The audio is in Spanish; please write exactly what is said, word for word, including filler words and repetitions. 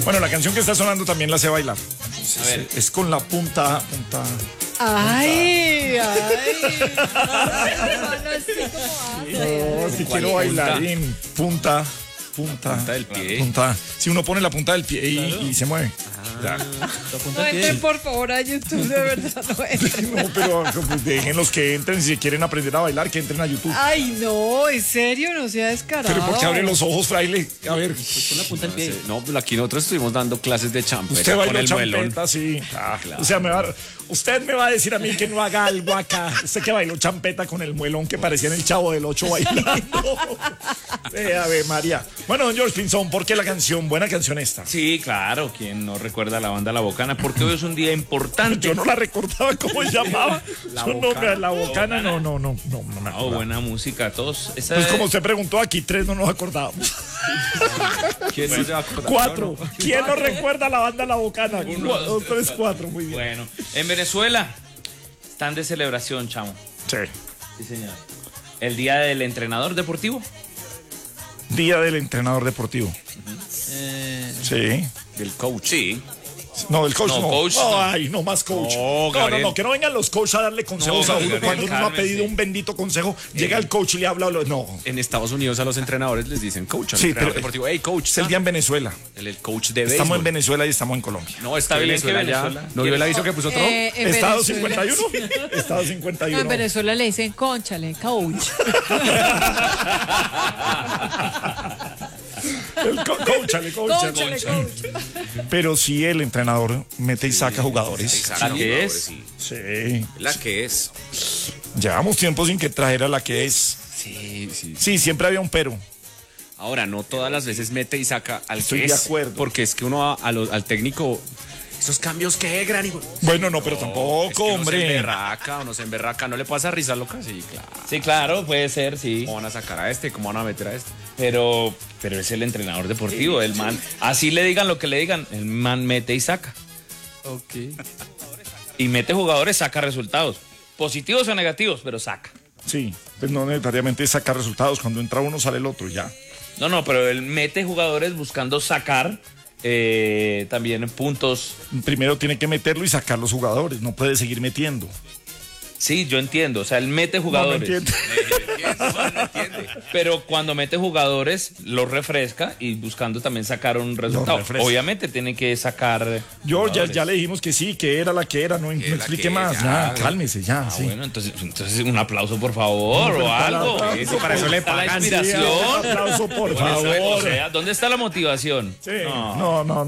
Bueno, la canción que está sonando también la sé bailar. A ver. Es, es con la punta, punta. Ay, ay. No, no sé cómo hace. No, si quiero bailar en punta, punta. Punta del pie. Punta. Si uno pone la punta del pie y, y se mueve. Ya. No entren por favor a YouTube, de verdad, no entren. No, pero pues, dejen los que entren, si quieren aprender a bailar, que entren a YouTube. Ay, no, en serio, no sea descarado. Pero ¿por qué abre los ojos, fraile? A ver, Con la punta del pie. No, pues aquí nosotros estuvimos dando clases de champeta usted con baila el muelón. champeta, sí. Ah, o sea, me va, usted me va a decir a mí que no haga algo acá. Usted que bailó champeta con el muelón que parecía en el Chavo del Ocho bailando. Eh, a ver, María. Bueno, don George Pinzón, ¿por qué la canción? Buena canción esta. Sí, claro, quien no recuerda a la banda La Bocana, porque hoy es un día importante. Yo no la recordaba cómo se llamaba. La Yo no, Bocana. la bocana, no, no, no, no, no me Oh, acuerdo. buena música, todos. Esa Pues es- como usted preguntó, aquí tres no nos acordábamos. ¿Quién no se va a acordar? Cuatro. No, no. ¿Quién no recuerda la banda La Bocana? Uno, dos, tres, cuatro. Muy bien. Bueno, en Venezuela están de celebración, chamo. Sí. Sí, señor. El día del entrenador deportivo. Día del entrenador deportivo. Eh, Sí. Del coach. Sí. No, del coach No, no. coach no. Ay, no más coach. No, No, no, Gabriel. no, que no vengan los coaches a darle consejos No, a uno Gabriel, cuando uno ha cálmese. pedido un bendito consejo. Llega el coach y le habla. lo- No. En Estados Unidos a los entrenadores les dicen coach. Al Sí, entrenador pero- deportivo. Hey, coach. Es el día en Venezuela. El, el coach de béisbol. Estamos en Venezuela y estamos en Colombia. No, está bien Venezuela, que ya. Venezuela. ¿No vio el aviso que puso Trump? Eh, en Estado Venezuela- cincuenta y uno. Estado cincuenta y No, en uno. Venezuela le dicen conchale, coach. El co- Cónchale, cónchale. Conchale, coach. Pero sí, el entrenador mete y saca jugadores. ¿La que es? Sí. La que es. Llevamos tiempo sin que trajera la que es. Sí, sí. Sí, siempre había un pero. Ahora, no todas las veces mete y saca al Estoy que de es, acuerdo. Porque es que uno a- a lo- al técnico, esos cambios que gran hijo. Bueno, no, pero Es que tampoco, uno se hombre. emberraca, uno se emberraca, no le pasa risa loca, sí, claro. Sí, claro, puede ser, sí. ¿Cómo van a sacar a este? ¿Cómo van a meter a este? Pero, pero es el entrenador deportivo, el man. Así le digan lo que le digan, el man mete y saca. Ok. Y mete jugadores, saca resultados. Positivos o negativos, pero saca. Sí, pues no necesariamente sacar resultados. Cuando entra uno sale el otro, ya. No, no, pero él mete jugadores buscando sacar eh, también puntos. Primero tiene que meterlo y sacar los jugadores. No puede seguir metiendo. Sí, yo entiendo. O sea, él mete No me jugadores. entiende. Pero cuando mete jugadores, los refresca y buscando también sacar un resultado. refresca. Obviamente tiene que sacar. George, ya, ya le dijimos que sí, que era la que era. No, no la explique que más. es, Ya, ya. cálmese, ya. Ah, sí. bueno, entonces, entonces un aplauso, por favor, No, pero o para la- algo. para- Sí, para eso le Está la pagan. Sí, inspiración. un aplauso, por Bueno, favor. o sea, ¿dónde está la motivación? Sí. No, no,